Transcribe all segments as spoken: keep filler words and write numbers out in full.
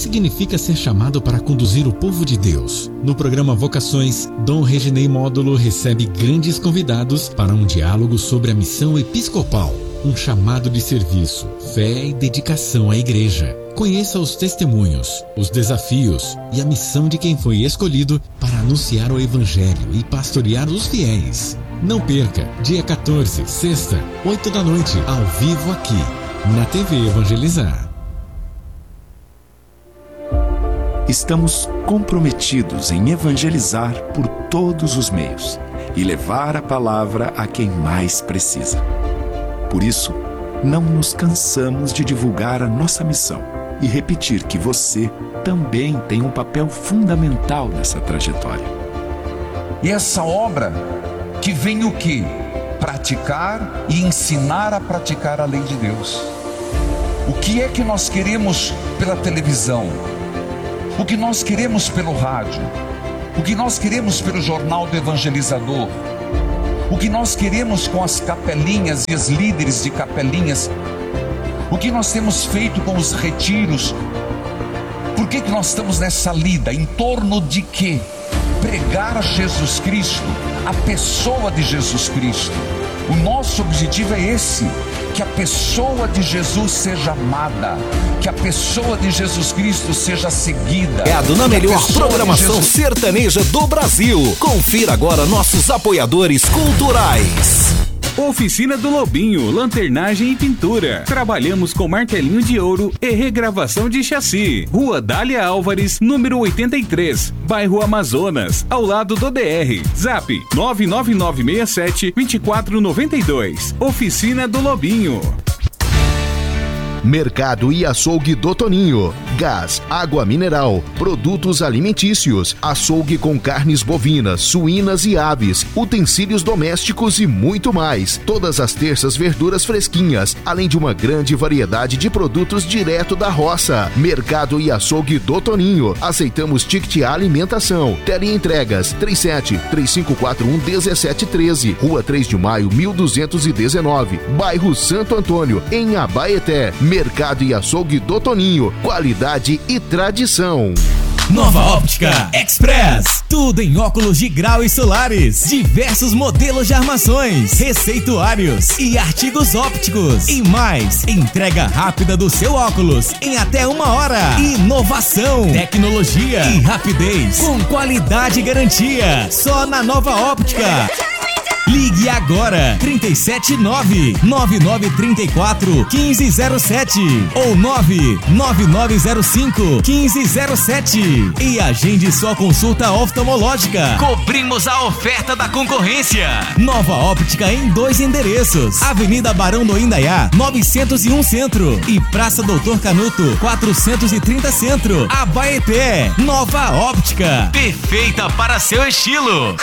significa ser chamado para conduzir o povo de Deus? No programa Vocações, Dom Reginei Módulo recebe grandes convidados para um diálogo sobre a missão episcopal, um chamado de serviço, fé e dedicação à igreja. Conheça os testemunhos, os desafios e a missão de quem foi escolhido para anunciar o Evangelho e pastorear os fiéis. Não perca, dia quatorze, sexta, oito da noite, ao vivo aqui, na T V Evangelizar. Estamos comprometidos em evangelizar por todos os meios e levar a palavra a quem mais precisa. Por isso, não nos cansamos de divulgar a nossa missão e repetir que você também tem um papel fundamental nessa trajetória. E essa obra que vem o quê? Praticar e ensinar a praticar a lei de Deus. O que é que nós queremos pela televisão? O que nós queremos pelo rádio? O que nós queremos pelo jornal do evangelizador? O que nós queremos com as capelinhas e os líderes de capelinhas? O que nós temos feito com os retiros? Por que que nós estamos nessa lida? Em torno de quê? Pregar a Jesus Cristo, a pessoa de Jesus Cristo. O nosso objetivo é esse, que a pessoa de Jesus seja amada, que a pessoa de Jesus Cristo seja seguida. É a na melhor programação Jesus... sertaneja do Brasil. Confira agora nossos apoiadores culturais. Oficina do Lobinho, lanternagem e pintura. Trabalhamos com martelinho de ouro e regravação de chassi. Rua Dália Álvares, número oitenta e três, bairro Amazonas, ao lado do D R. Zap nove nove nove seis sete, dois quatro nove dois. Oficina do Lobinho. Mercado e Açougue do Toninho. Gás, água mineral, produtos alimentícios, açougue com carnes bovinas, suínas e aves, utensílios domésticos e muito mais. Todas as terças verduras fresquinhas, além de uma grande variedade de produtos direto da roça. Mercado e Açougue do Toninho. Aceitamos ticket alimentação. Teleentregas três sete, três cinco quatro um, um sete um três. Rua três de maio, mil duzentos e dezenove. Bairro Santo Antônio, em Abaeté. Mercado e Açougue do Toninho, qualidade e tradição. Nova Óptica Express, tudo em óculos de grau e solares, diversos modelos de armações, receituários e artigos ópticos e mais, entrega rápida do seu óculos em até uma hora. Inovação, tecnologia e rapidez com qualidade e garantia, só na Nova Óptica. Ligue agora, trinta e sete nove, nove nove três quatro, um cinco zero sete ou nove nove nove zero cinco, um cinco zero sete e agende sua consulta oftalmológica. Cobrimos a oferta da concorrência. Nova Óptica em dois endereços: Avenida Barão do Indaiá, novecentos e um Centro e Praça Doutor Canuto, quatrocentos e trinta Centro, Abaeté. Nova Óptica, perfeita para seu estilo.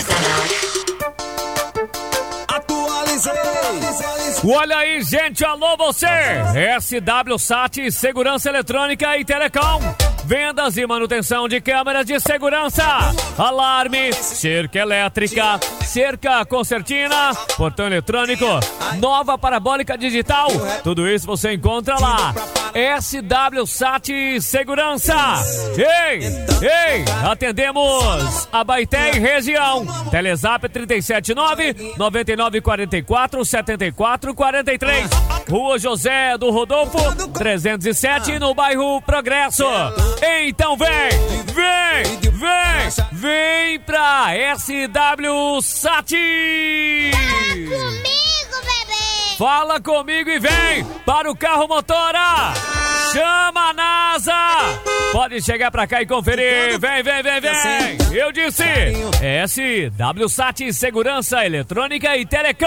Olha aí, gente, alô você! S W Sat, Segurança Eletrônica e Telecom. Vendas e manutenção de câmeras de segurança, alarme, cerca elétrica, cerca concertina, portão eletrônico, nova parabólica digital. Tudo isso você encontra lá. S W Sat Segurança. Ei, ei, atendemos Abaeté e região. Telezap trinta e sete nove, nove nove quatro quatro, sete quatro quatro três. Rua José do Rodolfo, trezentos e sete, no bairro Progresso. Então vem, vem, vem, vem pra S W Sat. Fala comigo, bebê. Fala comigo e vem para o carro motora. Chama a NASA. Pode chegar pra cá e conferir. Vem, vem, vem, vem. Eu disse S W Sat, Segurança Eletrônica e Telecom.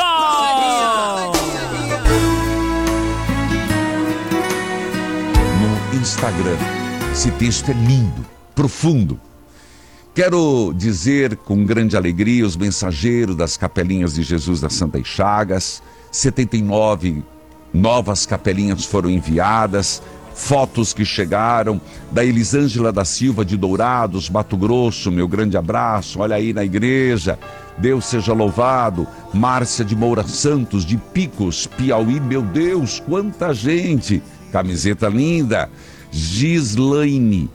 No Instagram, esse texto é lindo, profundo. Quero dizer com grande alegria os mensageiros das Capelinhas de Jesus das Santas Chagas. setenta e nove novas capelinhas foram enviadas. Fotos que chegaram da Elisângela da Silva de Dourados, Mato Grosso, meu grande abraço. Olha aí na igreja, Deus seja louvado. Márcia de Moura Santos de Picos, Piauí, meu Deus, quanta gente. Camiseta linda. Gislaine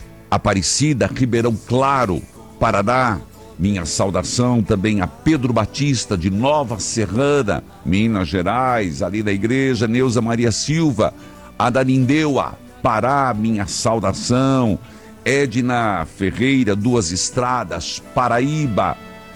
Aparecida, Ribeirão Claro, Paraná. Minha saudação também a Pedro Batista, de Nova Serrana, Minas Gerais, ali da igreja. Neuza Maria Silva, Adanindeua, Pará, minha saudação. Edna Ferreira, Duas Estradas, Paraíba,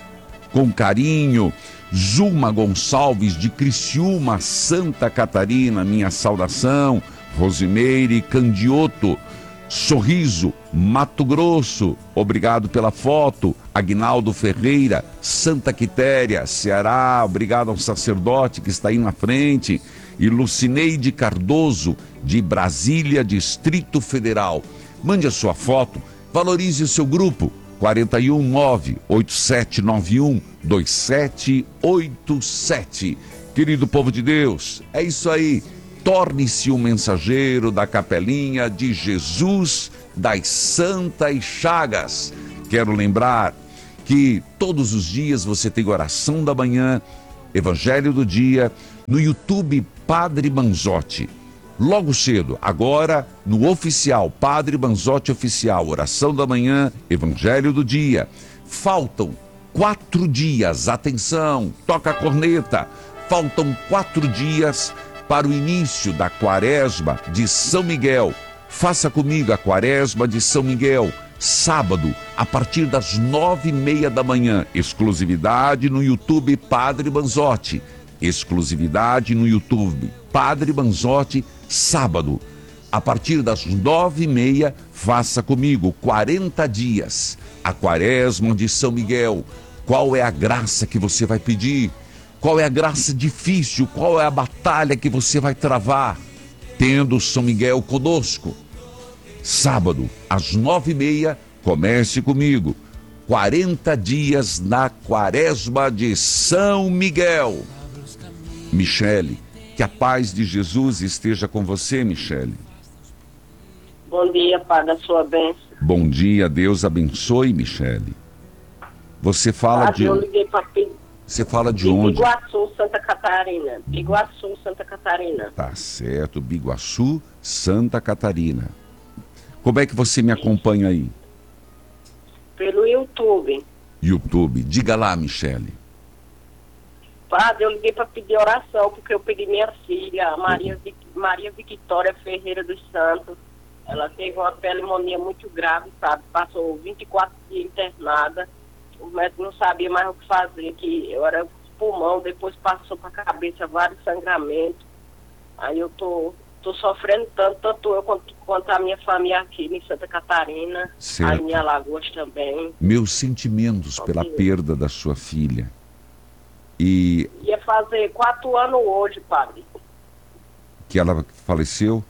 com carinho. Zuma Gonçalves, de Criciúma, Santa Catarina, minha saudação. Rosimeire Candioto, Sorriso, Mato Grosso, obrigado pela foto. Agnaldo Ferreira, Santa Quitéria, Ceará, obrigado ao sacerdote que está aí na frente. E Lucineide Cardoso, de Brasília, Distrito Federal. Mande a sua foto, valorize o seu grupo. quatro um nove oito sete nove um dois sete oito sete. Querido povo de Deus, é isso aí. Torne-se um mensageiro da Capelinha de Jesus das Santas Chagas. Quero lembrar que todos os dias você tem oração da manhã, Evangelho do Dia, no YouTube Padre Manzotti. Logo cedo, agora no oficial, Padre Manzotti Oficial, oração da manhã, Evangelho do Dia. Faltam quatro dias, atenção, toca a corneta, faltam quatro dias para o início da Quaresma de São Miguel. Faça comigo a Quaresma de São Miguel, sábado, a partir das nove e meia da manhã, exclusividade no YouTube Padre Manzotti, exclusividade no YouTube Padre Manzotti, sábado, a partir das nove e meia, faça comigo quarenta dias, a Quaresma de São Miguel. Qual é a graça que você vai pedir? Qual é a graça difícil? Qual é a batalha que você vai travar? Tendo São Miguel conosco. Sábado, às nove e meia, comece comigo. quarenta dias na Quaresma de São Miguel. Michele, que a paz de Jesus esteja com você, Michele. Bom dia, Pai, da sua bênção. Bom dia, Deus abençoe, Michele. Você fala Padre, de... eu liguei para Você fala de De onde? Biguaçu, Santa Catarina. Biguaçu, Santa Catarina. Tá certo, Biguaçu, Santa Catarina. Como é que você me acompanha aí? Pelo YouTube. YouTube. Diga lá, Michele. Padre, eu liguei para pedir oração, porque eu pedi minha filha, Maria, Vic... Maria Victória Ferreira dos Santos. Ela teve uma pneumonia muito grave, sabe? Passou vinte e quatro dias internada. O médico não sabia mais o que fazer, que eu era pulmão, depois passou para a cabeça vários sangramentos. Aí eu tô, tô sofrendo tanto, tanto eu quanto, quanto a minha família aqui em Santa Catarina, Certo. a minha Alagoas também. Meus sentimentos pela perda da sua filha. E Ia fazer quatro anos hoje, padre. que ela faleceu?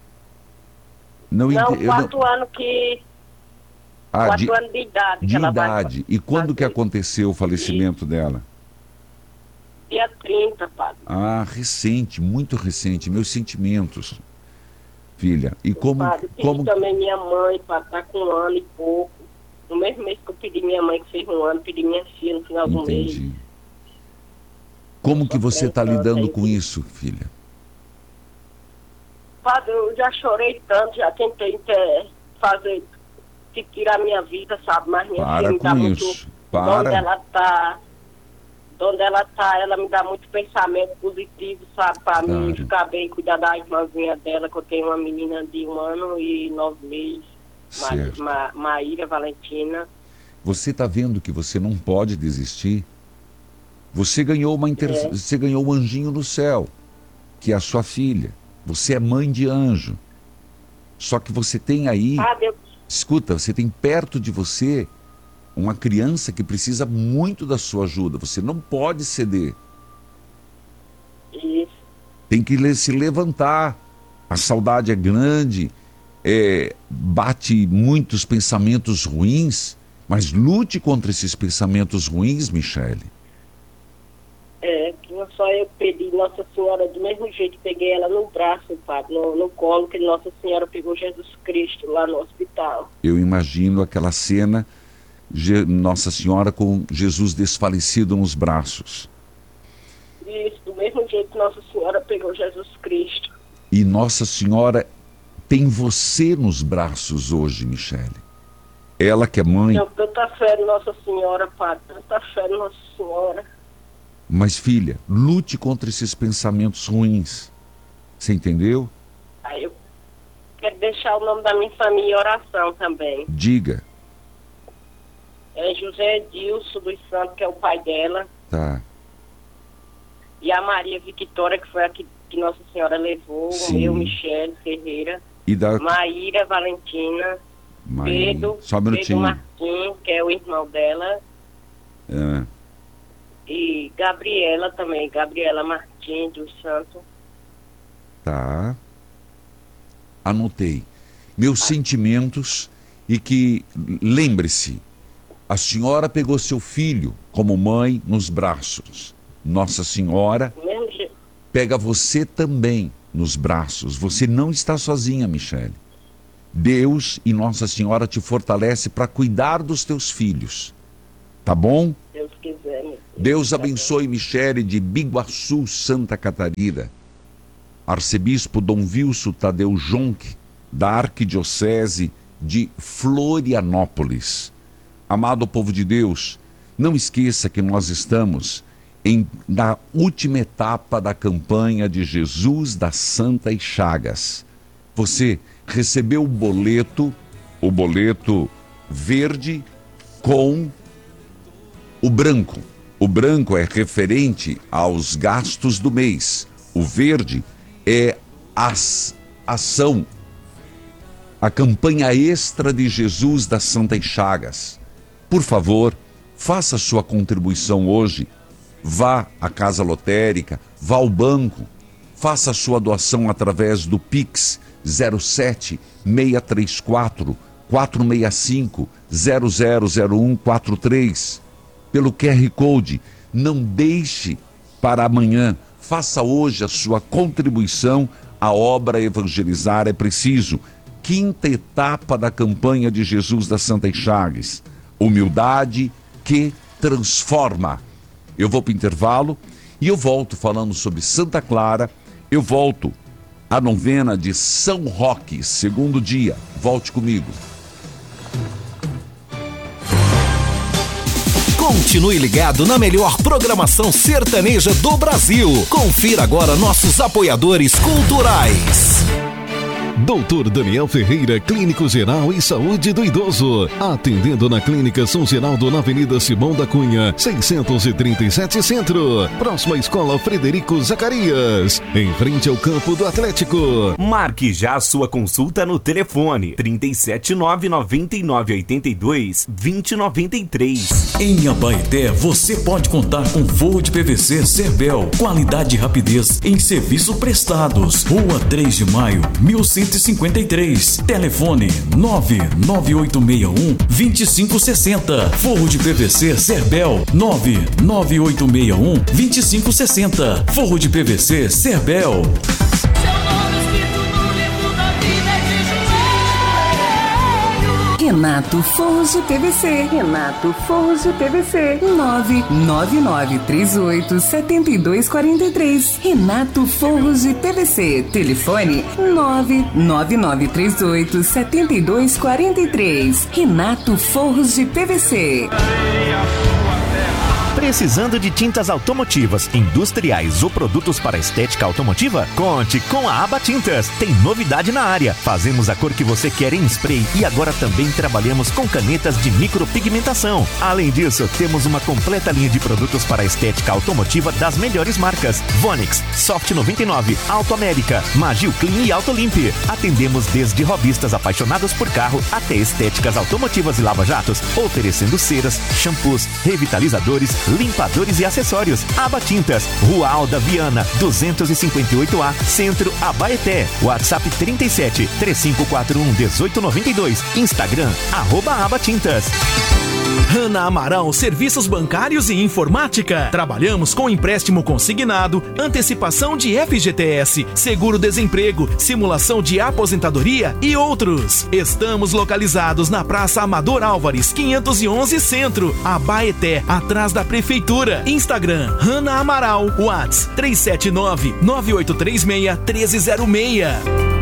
Não, Não, ente- eu quatro anos que... Ah, quatro de, anos de idade. de que ela vai idade. E quando que aconteceu o falecimento dela? Dia trinta, padre. Ah, recente, muito recente. Meus sentimentos, filha. E como... Padre, pedi como... também minha mãe, padre, tá com um ano e pouco. No mesmo mês que eu pedi minha mãe, que fez um ano, pedi minha filha no final do mês. Entendi. Como que você está Sofrendo lidando tanto com aí. isso, filha? Padre, eu já chorei tanto, já tentei é, fazer, de tirar minha vida, sabe? Mas minha Para filha me com dá muito... isso. Onde Para. ela tá, onde ela tá, ela me dá muito pensamento positivo, sabe? Para Claro. mim ficar bem, cuidar da irmãzinha dela, que eu tenho uma menina de um ano e nove meses, Ma Certo. Ma Maíra Valentina. Você está vendo que você não pode desistir? Você ganhou uma inter... É. você ganhou um anjinho no céu, que é a sua filha. Você é mãe de anjo. Só que você tem aí, Padre, eu... escuta, você tem perto de você uma criança que precisa muito da sua ajuda. Você não pode ceder. Isso. Tem que le- se levantar. A saudade é grande, é, bate muitos pensamentos ruins, mas lute contra esses pensamentos ruins, Michele. É, que não só eu pedi Nossa Senhora, do mesmo jeito, peguei ela no braço, padre, no, no colo, que Nossa Senhora pegou Jesus Cristo lá no hospital. Eu imagino aquela cena, Je- Nossa Senhora com Jesus desfalecido nos braços. Isso, do mesmo jeito que Nossa Senhora pegou Jesus Cristo. E Nossa Senhora tem você nos braços hoje, Michele. Ela que é mãe. Tenho tanta fé em Nossa Senhora, Padre, tanta fé em Nossa Senhora. Mas, filha, lute contra esses pensamentos ruins. Você entendeu? Aí eu quero deixar o nome da minha família em oração também. Diga. É José Edilson dos Santos, que é o pai dela. Tá. E a Maria Victória, que foi a que, que Nossa Senhora levou. Sim. Eu, Michele Ferreira. E da... Maíra Valentina. Maíra. Pedro, Só um minutinho. Pedro Martins, que é o irmão dela. É. E Gabriela também, Gabriela Martins dos Santos. Tá. Anotei. Meus sentimentos e que, lembre-se, a senhora pegou seu filho como mãe nos braços. Nossa Senhora pega você também nos braços. Você não está sozinha, Michele. Deus e Nossa Senhora te fortalece para cuidar dos teus filhos. Tá bom? Deus quiser. Meu Deus abençoe Michele de Biguaçu, Santa Catarina. Arcebispo Dom Wilson Tadeu Jonque, da Arquidiocese de Florianópolis. Amado povo de Deus, não esqueça que nós estamos em, na última etapa da campanha de Jesus das Santas Chagas. Você recebeu o boleto, o boleto verde com o branco. O branco é referente aos gastos do mês. O verde é a ação, a campanha extra de Jesus das Santas Chagas. Por favor, faça sua contribuição hoje. Vá à casa lotérica, vá ao banco, faça sua doação através do Pix zero sete seis três quatro quatro seis cinco zero zero zero um quatro três. Pelo Q R Code. Não deixe para amanhã. Faça hoje a sua contribuição à obra Evangelizar é Preciso. Quinta etapa da campanha de Jesus das Santas Chagas. Humildade que transforma. Eu vou para o intervalo e eu volto falando sobre Santa Clara. Eu volto à novena de São Roque, segundo dia. Volte comigo. Continue ligado na melhor programação sertaneja do Brasil. Confira agora nossos apoiadores culturais. doutor Daniel Ferreira, Clínico Geral e Saúde do Idoso. Atendendo na Clínica São Geraldo, na Avenida Simão da Cunha, seiscentos e trinta e sete Centro. Próxima à Escola Frederico Zacarias, em frente ao campo do Atlético. Marque já a sua consulta no telefone trinta e sete nove noventa e nove oitenta e dois vinte noventa e três. Em Abaeté você pode contar com forro de P V C Cerbel, qualidade e rapidez em serviços prestados. Rua três de maio, mil cento e cinquenta e três. Telefone nove nove oito seis um dois cinco seis zero. Forro de P V C Cerbel nove nove oito seis um dois cinco seis zero. Forro de P V C Cerbel. Renato Forros de P V C. Renato Forros de P V C. nove nove nove três oito sete dois quatro três. Renato Forros de P V C. Telefone nove nove nove três oito sete dois quatro três. Renato Forros de P V C. Precisando de tintas automotivas, industriais ou produtos para estética automotiva? Conte com a Aba Tintas. Tem novidade na área. Fazemos a cor que você quer em spray e agora também trabalhamos com canetas de micropigmentação. Além disso, temos uma completa linha de produtos para estética automotiva das melhores marcas: Vonix, Soft noventa e nove, Auto América, Magil Clean e Auto Limp. Atendemos desde hobbyistas apaixonados por carro até estéticas automotivas e lava-jatos, oferecendo ceras, shampoos, revitalizadores, limpadores e acessórios. Aba Tintas, Rua Alda Viana, duzentos e cinquenta e oito A, Centro, Abaeté. WhatsApp trinta e sete, três cinco quatro um, um oito nove dois. Instagram, arroba Aba Tintas. Hanna Amaral Serviços Bancários e Informática. Trabalhamos com empréstimo consignado, antecipação de F G T S, seguro-desemprego, simulação de aposentadoria e outros. Estamos localizados na Praça Amador Álvares, quinhentos e onze Centro, Abaeté, atrás da Prefeitura. Instagram, Hanna Amaral. WhatsApp três sete nove, nove oito três seis, um três zero seis.